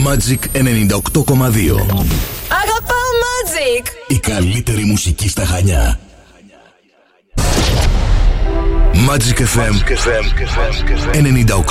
Magic 98,2. Αγαπάω Magic. Η καλύτερη μουσική στα Χανιά. Magic FM 98,2.